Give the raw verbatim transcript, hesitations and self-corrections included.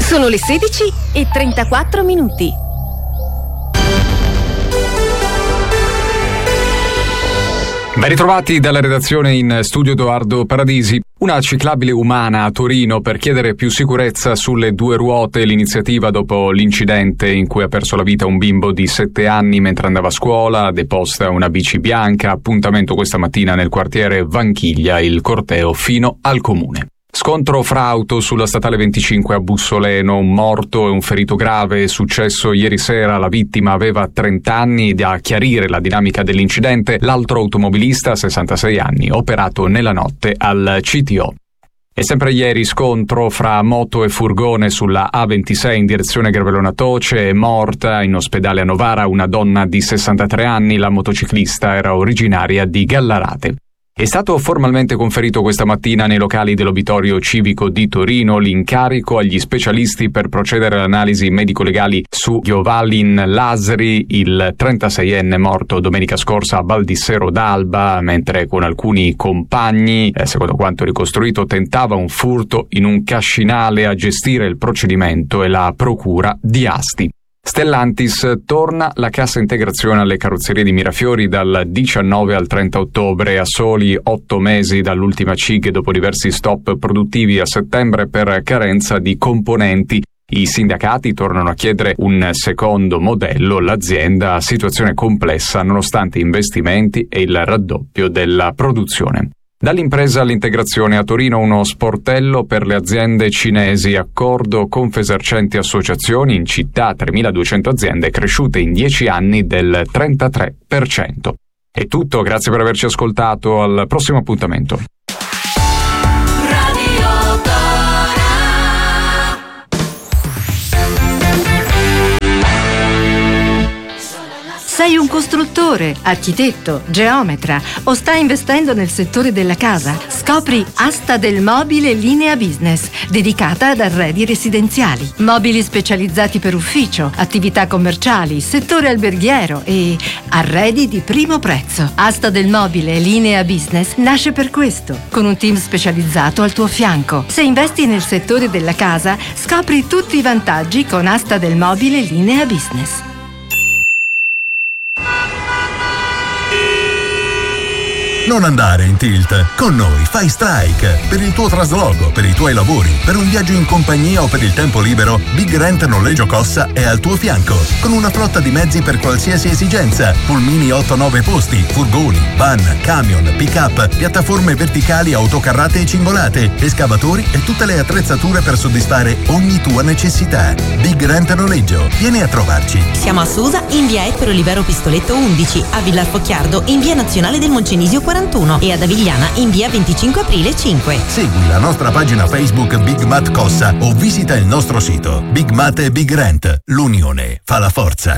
Sono le sedici e trentaquattro minuti. Ben ritrovati dalla redazione, in studio Edoardo Paradisi. Una ciclabile umana a Torino per chiedere più sicurezza sulle due ruote, l'iniziativa dopo l'incidente in cui ha perso la vita un bimbo di sette anni mentre andava a scuola, deposta una bici bianca, appuntamento questa mattina nel quartiere Vanchiglia, il corteo fino al comune. Scontro fra auto sulla statale venticinque a Bussoleno, un morto e un ferito grave, è successo ieri sera, la vittima aveva trenta anni, da chiarire la dinamica dell'incidente, l'altro automobilista, sessantasei anni, operato nella notte al C T O. E sempre ieri scontro fra moto e furgone sulla A ventisei in direzione Grevellona Toce, è morta in ospedale a Novara una donna di sessantatré anni, la motociclista era originaria di Gallarate. È stato formalmente conferito questa mattina nei locali dell'Obitorio Civico di Torino l'incarico agli specialisti per procedere alle analisi medico-legali su Giovalin Lasri, il trentaseienne morto domenica scorsa a Baldissero d'Alba, mentre con alcuni compagni, eh, secondo quanto ricostruito, tentava un furto in un cascinale. A gestire il procedimento e la procura di Asti. Stellantis torna la cassa integrazione alle carrozzerie di Mirafiori dal diciannove al trenta ottobre, a soli otto mesi dall'ultima C I G dopo diversi stop produttivi a settembre per carenza di componenti. I sindacati tornano a chiedere un secondo modello, l'azienda ha situazione complessa nonostante investimenti e il raddoppio della produzione. Dall'impresa all'integrazione, a Torino uno sportello per le aziende cinesi, accordo Confesercenti Associazioni, in città tremiladuecento aziende cresciute in dieci anni del trentatré per cento. È tutto, grazie per averci ascoltato, al prossimo appuntamento. Sei un costruttore, architetto, geometra o stai investendo nel settore della casa? Scopri Asta del Mobile Linea Business, dedicata ad arredi residenziali. Mobili specializzati per ufficio, attività commerciali, settore alberghiero e arredi di primo prezzo. Asta del Mobile Linea Business nasce per questo, con un team specializzato al tuo fianco. Se investi nel settore della casa, scopri tutti i vantaggi con Asta del Mobile Linea Business. Non andare in tilt. Con noi fai strike. Per il tuo trasloco, per i tuoi lavori, per un viaggio in compagnia o per il tempo libero, Big Rent Noleggio Cossa è al tuo fianco. Con una flotta di mezzi per qualsiasi esigenza. Pulmini otto nove posti, furgoni, van, camion, pick-up, piattaforme verticali, autocarrate e cingolate, escavatori e tutte le attrezzature per soddisfare ogni tua necessità. Big Rent Noleggio. Vieni a trovarci. Siamo a Susa in via Ettore Olivero Pistoletto undici, a Villar Focchiardo in via Nazionale del Moncenisio quarantuno e ad Avigliana in via venticinque aprile cinque. Segui la nostra pagina Facebook Big Mat Cossa o visita il nostro sito. Big Mat e Big Rent. L'unione fa la forza.